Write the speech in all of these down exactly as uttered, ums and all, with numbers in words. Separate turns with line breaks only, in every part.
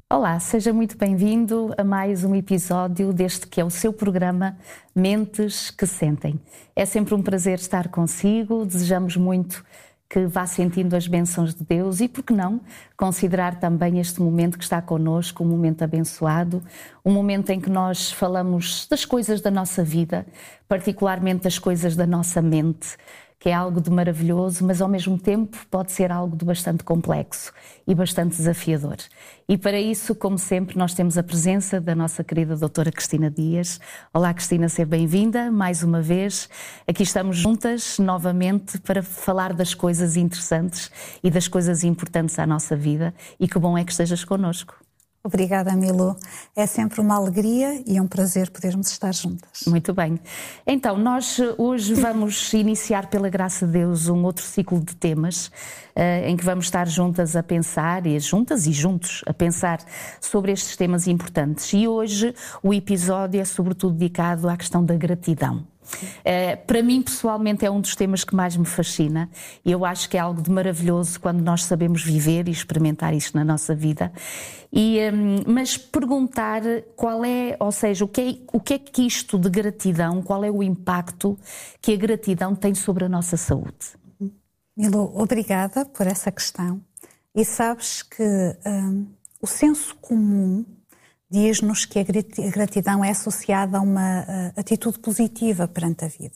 Olá, seja muito bem-vindo a mais um episódio deste que é o seu programa Mentes que Sentem. É sempre um prazer estar consigo, desejamos muito que vá sentindo as bênçãos de Deus e, por que não, considerar também este momento que está connosco, um momento abençoado, um momento em que nós falamos das coisas da nossa vida, particularmente das coisas da nossa mente, que é algo de maravilhoso, mas ao mesmo tempo pode ser algo de bastante complexo e bastante desafiador. E para isso, como sempre, nós temos a presença da nossa querida doutora Cristina Dias. Olá, Cristina, seja bem-vinda mais uma vez. Aqui estamos juntas novamente para falar das coisas interessantes e das coisas importantes à nossa vida, e que bom é que estejas connosco.
Obrigada, Milu. É sempre uma alegria e um prazer podermos estar juntas.
Muito bem. Então, nós hoje vamos iniciar, pela graça de Deus, um outro ciclo de temas uh, em que vamos estar juntas a pensar, e juntas e juntos a pensar sobre estes temas importantes. E hoje o episódio é sobretudo dedicado à questão da gratidão. Uh, para mim, pessoalmente, é um dos temas que mais me fascina e eu acho que é algo de maravilhoso quando nós sabemos viver e experimentar isto na nossa vida. E, um, mas perguntar qual é, ou seja, o que é, o que é que isto de gratidão, qual é o impacto que a gratidão tem sobre a nossa saúde?
Milu, obrigada por essa questão. E sabes que um, o senso comum diz-nos que a gratidão é associada a uma uh, atitude positiva perante a vida.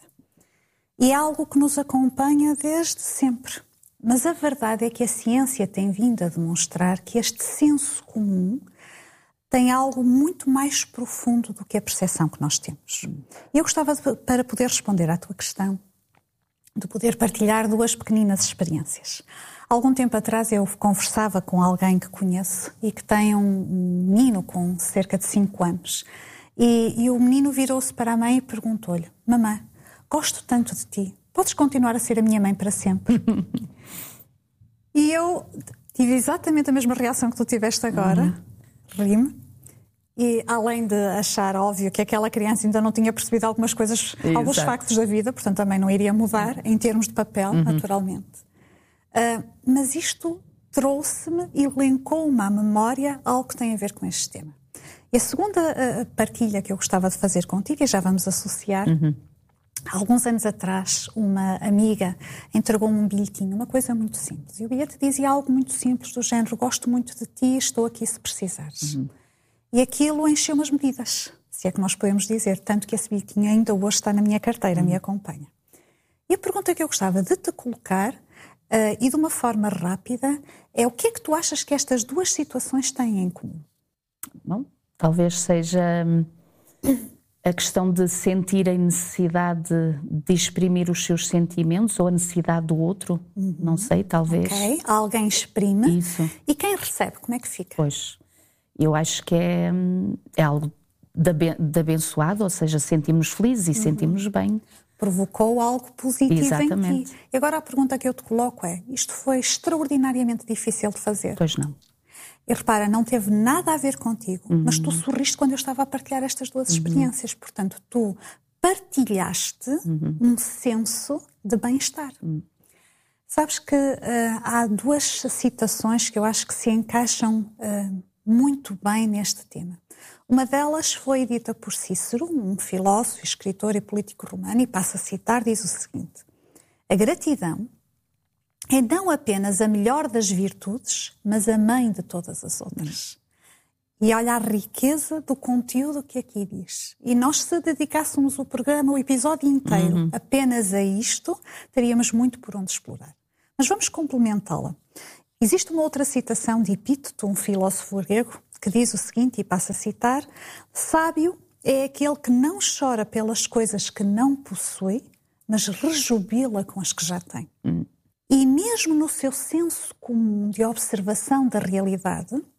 E é algo que nos acompanha desde sempre. Mas a verdade é que a ciência tem vindo a demonstrar que este senso comum tem algo muito mais profundo do que a percepção que nós temos. E eu gostava, de, para poder responder à tua questão, de poder partilhar duas pequeninas experiências. Algum tempo atrás eu conversava com alguém que conheço e que tem um menino com cerca de cinco anos. E, e o menino virou-se para a mãe e perguntou-lhe: mamãe, gosto tanto de ti, podes continuar a ser a minha mãe para sempre? E eu tive exatamente a mesma reação que tu tiveste agora, uhum. Ri-me. E além de achar óbvio que aquela criança ainda não tinha percebido algumas coisas, Exato. alguns factos da vida, portanto também não iria mudar em termos de papel, uhum. naturalmente. Uh, mas isto trouxe-me e elencou-me à memória algo que tem a ver com este tema. E a segunda uh, partilha que eu gostava de fazer contigo, e já vamos associar, uhum. há alguns anos atrás uma amiga entregou-me um bilhetinho, uma coisa muito simples. E o bilhete dizia algo muito simples, do género: gosto muito de ti, estou aqui se precisares. Uhum. E aquilo encheu as medidas, se é que nós podemos dizer, tanto que esse bilhetinho ainda hoje está na minha carteira, uhum. me acompanha. E a pergunta que eu gostava de te colocar, Uh, e de uma forma rápida, é: o que é que tu achas que estas duas situações têm em comum?
Bom, talvez seja a questão de sentir a necessidade de, de exprimir os seus sentimentos ou a necessidade do outro, uhum. não sei, talvez.
Ok, alguém exprime.
Isso.
E quem recebe, como é que fica?
Pois, eu acho que é, é algo de, aben- de abençoado, ou seja, sentimos felizes e uhum. sentimos bem.
Provocou algo positivo
Exatamente.
em ti. E agora a pergunta que eu te coloco é: isto foi extraordinariamente difícil de fazer?
Pois não.
E repara, não teve nada a ver contigo, uhum. mas tu sorriste quando eu estava a partilhar estas duas uhum. experiências. Portanto, tu partilhaste uhum. um senso de bem-estar. Uhum. Sabes que uh, há duas citações que eu acho que se encaixam uh, muito bem neste tema. Uma delas foi dita por Cícero, um filósofo, escritor e político romano, e passo a citar, diz o seguinte: a gratidão é não apenas a melhor das virtudes, mas a mãe de todas as outras. E olha a riqueza do conteúdo que aqui diz. E nós, se dedicássemos o programa, o episódio inteiro, uhum. apenas a isto, teríamos muito por onde explorar. Mas vamos complementá-la. Existe uma outra citação de Epíteto, um filósofo grego, que diz o seguinte, e passo a citar: sábio é aquele que não chora pelas coisas que não possui, mas rejubila com as que já tem. Hum. E mesmo no seu senso comum de observação da realidade,